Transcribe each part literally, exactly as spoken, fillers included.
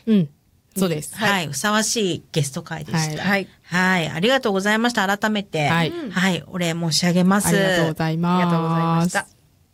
うん。そうです。 はい。はい、ふさわしいゲスト会でした。 はい。 はい。ありがとうございました。改めて。 はい。 はい。お礼申し上げます。 ありがとうございます。 ありがとうございました。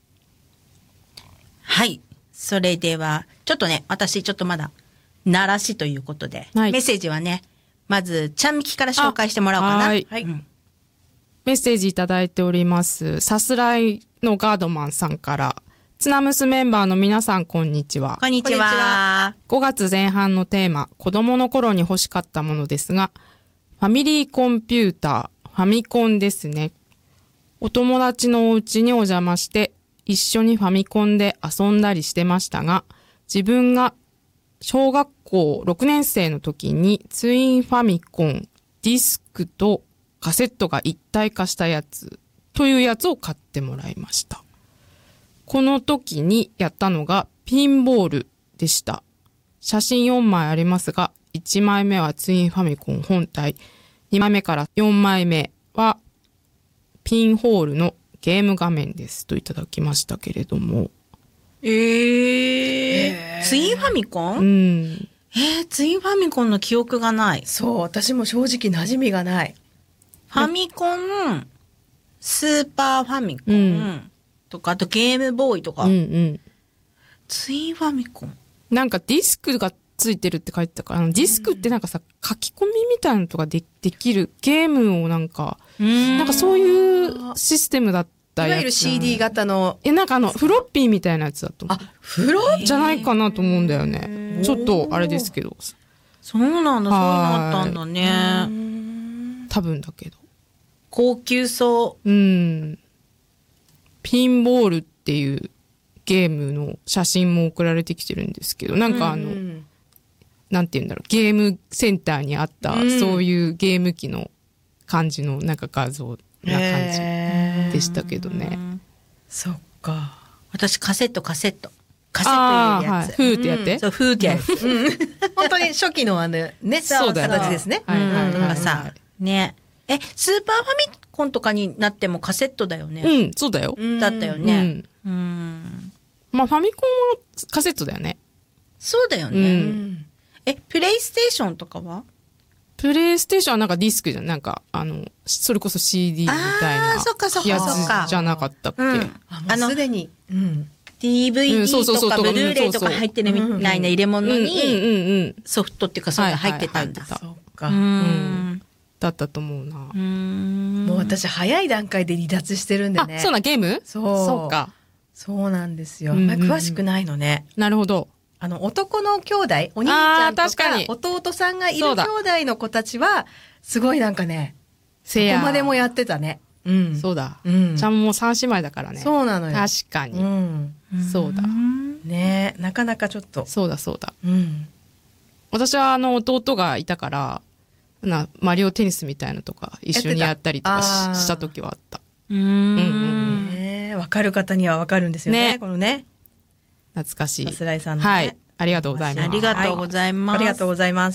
はい。それでは、ちょっとね、私ちょっとまだ、鳴らしということで、 はい、 メッセージはね、まず、ちゃんみきから紹介してもらおうかな。 はい。 はい、うん。 メッセージいただいております。さすらいのガードマンさんから、ツナムスメンバーの皆さん、こんにちは。 こんにちは。 ごがつぜん半のテーマ、子供の頃に欲しかったものですが、ファミリーコンピューター、ファミコンですね。お友達のお家にお邪魔して、一緒にファミコンで遊んだりしてましたが、自分が小学校ろくねん生の時にツインファミコン、ディスクとカセットが一体化したやつというやつを買ってもらいました。この時にやったのがピンボールでした。写真よんまいありますが、いちまいめはツインファミコン本体、にまいめからよんまいめはピンホールのゲーム画面ですといただきましたけれども。 えー、えー、ツインファミコン？ うん。 えー、ツインファミコンの記憶がない。 そう、私も正直馴染みがない。 ファミコン、スーパーファミコン、うん、とか、あとゲームボーイとか。 うんうん。 ツインファミコン。 なんかディスクがついてるって書いてたから、あのディスクってなんかさ、書き込みみたいなのとかでできるゲームをなんか、んなんかそういうシステムだったやつ。 いわゆる シーディー 型の。 え、なんかあの、フロッピーみたいなやつだと思う。 あ、フロッピーじゃないかなと思うんだよね。ちょっとあれですけど。 そうなんだ、そうなったんだね。 多分だけど。 高級そう。 うん。ピンボールっていうゲームの写真も送られてきてるんですけど、なんかあの、うん、なんて言うんだろう、ゲームセンターにあった、うん、そういうゲーム機の感じのなんか画像な感じでしたけどね。 そっか。 私カセットカセット。カセット入れるやつ。 はい、ふーってやって、 うん、そう、ふーってやつ。 うん、本当に初期のあの、ね、 そうだよね。 形ですね。 はいはいはい、 とかさ、ね。え、スーパーファミコンとかになってもカセットだよね。 うん、そうだよ。 だったよね。 うん。うんまあ、ファミコンはカセットだよね。 そうだよね。うん、え、プレイステーションとかはプレイステーションはなんかディスクじゃん。なんか、あの、それこそ シーディー みたいなやつじゃなかったっけ。うん、 あの、すでに、うん、 ディーブイディー とかブルーレイとか入ってるみたいな入れ物にソフトっていうかそういうの入ってたんだ。 そうか。 うんだったと思うな。うんもう私早い段階で離脱してるんでね。 あ、そうなゲーム？ そう。 そうか。 そうなんですよ。うんうんうん、詳しくないのね。 なるほど。 あの、男の兄弟、お兄ちゃんとか弟さんがいる兄弟の子たちは、すごいなんかね、そこまでもやってたね。 うん。そうだ。うん。ちゃんも三姉妹だからね。 そうなのよ。 確かに。うん。そうだ。 ねえ、なかなかちょっと。 そうだそうだ。うん。私はあの弟がいたから、なマリオテニスみたいなとか一緒にやったりとか し, した時はあった。 うんうんうんね。わかる方にはわかるんですよね。ねこのね。 懐かしい。 さすらいさんのね。 はい。ありがとうございます。 ありがとうございます。 はい、ありがとうございます。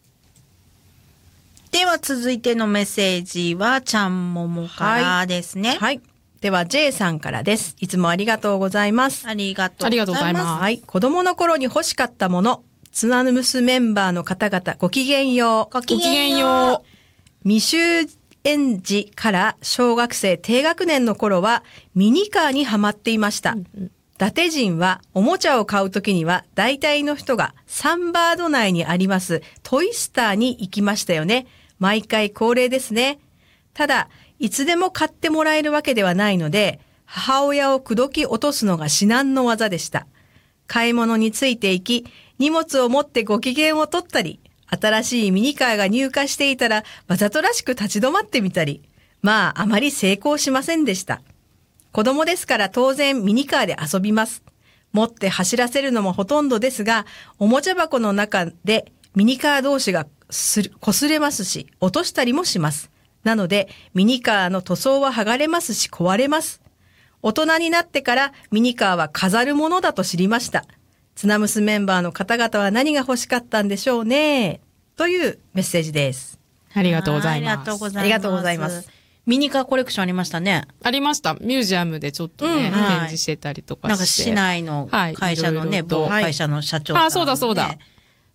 では続いてのメッセージはちゃんももからですね。はい。 はい、では J さんからです。いつもありがとうございます。 ありがとうございます。 ありがとうございます。 はい。子供の頃に欲しかったもの。ツナムスメンバーの方々ごきげんよう。 ごきげんよう。 未就園児から小学生低学年の頃はミニカーにハマっていました。うんうん、伊達人はおもちゃを買うときには大体の人がサンバード内にありますトイスターに行きましたよね。毎回恒例ですね。ただ、いつでも買ってもらえるわけではないので、母親を口説き落とすのが至難の業でした。買い物についていき、荷物を持ってご機嫌を取ったり、新しいミニカーが入荷していたらわざとらしく立ち止まってみたり、まああまり成功しませんでした。子供ですから当然ミニカーで遊びます。持って走らせるのもほとんどですが、おもちゃ箱の中でミニカー同士が擦れますし、落としたりもします。なのでミニカーの塗装は剥がれますし壊れます。大人になってからミニカーは飾るものだと知りました。ツナムスメンバーの方々は何が欲しかったんでしょうね。というメッセージです。 ありがとうございます。 ありがとうございます。 ありがとうございます。 ミニカーコレクションありましたね。 ありました。ミュージアムでちょっとね、うん、展示してたりとかして。 なんか市内の会社のね、はい、某会社の社長さん、ね、 あ、そうだそうだ。